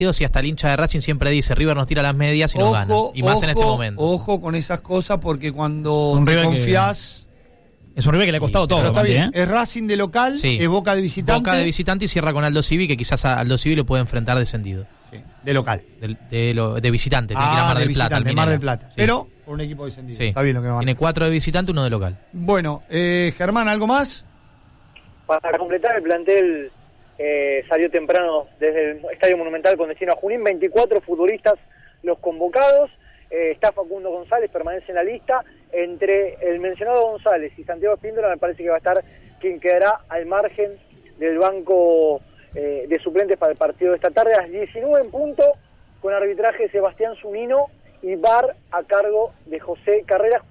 y hasta el hincha de Racing siempre dice River nos tira las medias y nos gana. Y más en este momento. Ojo con esas cosas porque cuando te confías... Es un River que le ha costado todo. Está bien. Es Racing de local, es Boca de visitante. Boca de visitante y cierra con Aldo Civi, que quizás a Aldo Civi lo puede enfrentar descendido. Sí. De local. De visitante. Tiene que ir a Mar del Plata. De Mar del Plata. Sí. Pero por un equipo descendido. Sí. Está bien lo que va a Tiene 4 de visitante, 1 de local. Bueno, Germán, ¿algo más? Para completar el plantel, salió temprano desde el Estadio Monumental con destino a Junín. 24 futbolistas los convocados. Está Facundo González, permanece en la lista. Entre el mencionado González y Santiago Espíndola me parece que va a estar quien quedará al margen del banco de suplentes para el partido de esta tarde a las 19 en punto, con arbitraje de Sebastián Zunino y VAR a cargo de José Carreras.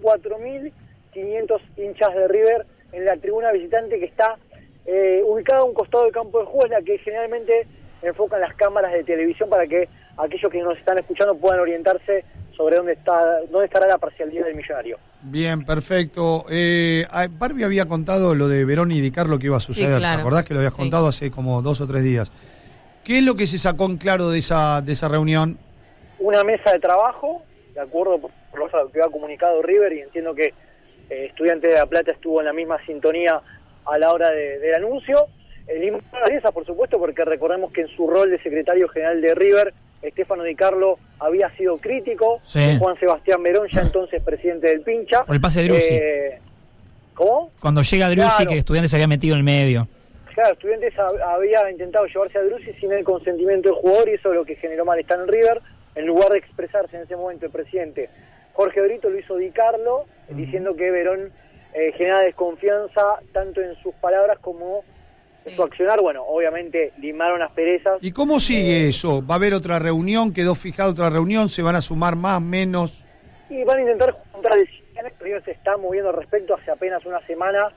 4.500 hinchas de River en la tribuna visitante, que está ubicada a un costado del campo de juego, es la que generalmente enfocan las cámaras de televisión para que aquellos que nos están escuchando puedan orientarse sobre dónde estará la parcialidad del Millonario. Bien, perfecto. Barbie había contado lo de Verón y Di Carlo que iba a suceder. Sí, claro. ¿Te acordás que lo habías contado hace como 2 o 3 días? ¿Qué es lo que se sacó en claro de esa reunión? Una mesa de trabajo, de acuerdo por lo que ha comunicado River, y entiendo que Estudiantes de La Plata estuvo en la misma sintonía a la hora del anuncio. Esa, por supuesto, porque recordemos que en su rol de secretario general de River, Stefano Di Carlo había sido crítico, Juan Sebastián Verón, ya entonces presidente del Pincha. Por el pase de Driussi. ¿Cómo? Cuando llega Driussi, claro, que Estudiantes se había metido en el medio. Claro, Estudiantes había intentado llevarse a Driussi sin el consentimiento del jugador, y eso es lo que generó malestar en River. En lugar de expresarse en ese momento el presidente Jorge Brito, lo hizo Di Carlo, diciendo que Verón genera desconfianza tanto en sus palabras como su accionar. Bueno, obviamente limaron asperezas. ¿Y cómo sigue eso? ¿Va a haber otra reunión? ¿Quedó fijada otra reunión? ¿Se van a sumar más, menos? Y van a intentar juntar decisiones. River se está moviendo al respecto. Hace apenas una semana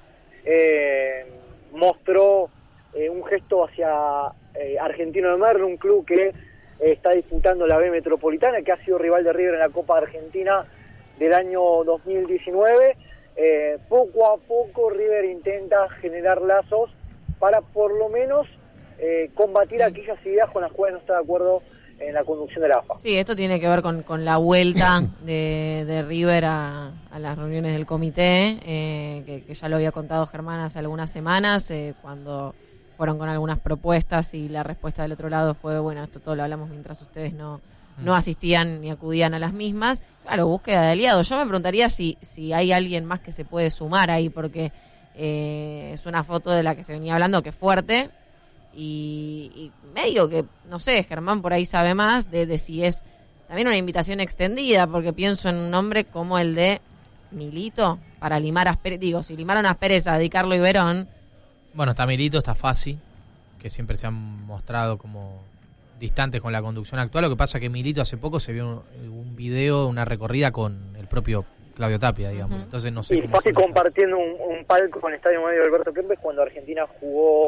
mostró un gesto hacia Argentino de Merlo, un club que está disputando la B Metropolitana, que ha sido rival de River en la Copa Argentina del año 2019. Poco a poco River intenta generar lazos para por lo menos combatir aquellas ideas con las cuales no está de acuerdo en la conducción de la AFA. Sí, esto tiene que ver con la vuelta de River a las reuniones del comité, que ya lo había contado Germán hace algunas semanas, cuando fueron con algunas propuestas y la respuesta del otro lado fue, bueno, esto todo lo hablamos mientras ustedes no asistían ni acudían a las mismas. Claro, búsqueda de aliados. Yo me preguntaría si hay alguien más que se puede sumar ahí, porque es una foto de la que se venía hablando que es fuerte, y medio que, no sé, Germán por ahí sabe más de si es también una invitación extendida, porque pienso en un nombre como el de Milito para limar asperezas. Digo, si limaron asperezas Di Carlo y Verón. Bueno, está Milito, está Fassi, que siempre se han mostrado como distantes con la conducción actual. Lo que pasa es que Milito hace poco se vio un video, una recorrida con el propio Claudio Tapia, digamos. Entonces no sé. Y Fassi compartiendo un palco con el Estadio Medio de Alberto Kempes cuando Argentina jugó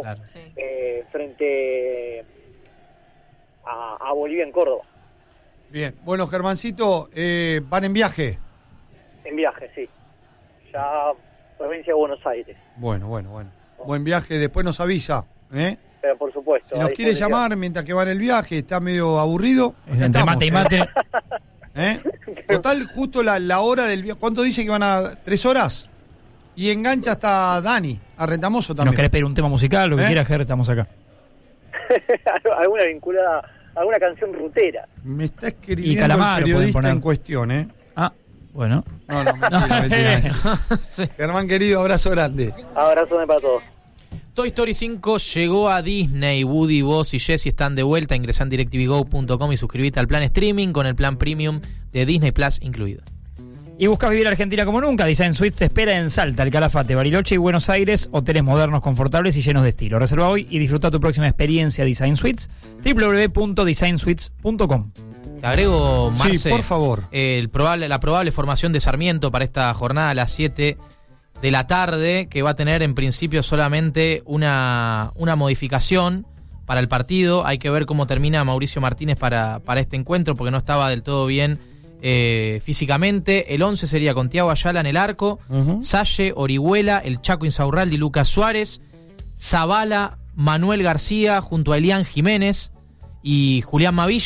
frente a Bolivia en Córdoba. Bien, bueno, Germancito, ¿van en viaje? En viaje, sí. Ya provincia de Buenos Aires. Bueno. Buen viaje, después nos avisa, ¿eh? Pero por supuesto. Si nos quiere llamar mientras que va en el viaje, está medio aburrido. Entre mate y mate. Total, justo la hora del viaje. ¿Cuánto dice que van a 3 horas? Y engancha hasta Dani, a Rentamoso también. Si nos querés pedir un tema musical, lo que quieras, Ger, estamos acá. Alguna vinculada, alguna canción rutera. Me está escribiendo el periodista en cuestión, ¿eh? Ah, bueno. No, mentira. Sí. Germán, querido, abrazo grande. Abrazo para todos. Toy Story 5 llegó a Disney. Woody, Buzz y Jessie están de vuelta. Ingresá en DirecTVGo.com y suscribite al plan streaming con el plan premium de Disney Plus incluido. Y buscas vivir Argentina como nunca. Design Suites te espera en Salta, El Calafate, Bariloche y Buenos Aires. Hoteles modernos, confortables y llenos de estilo. Reserva hoy y disfruta tu próxima experiencia Design Suites. www.designsuites.com. Te agrego, Marce, sí, por favor. La probable formación de Sarmiento para esta jornada a las 7 de la tarde, que va a tener en principio solamente una modificación para el partido. Hay que ver cómo termina Mauricio Martínez para este encuentro, porque no estaba del todo bien físicamente. El 11 sería con Thiago Ayala en el arco, Salle, Orihuela, el Chaco Insaurralde y Lucas Suárez, Zavala, Manuel García junto a Elian Jiménez, y Julián Mavillo.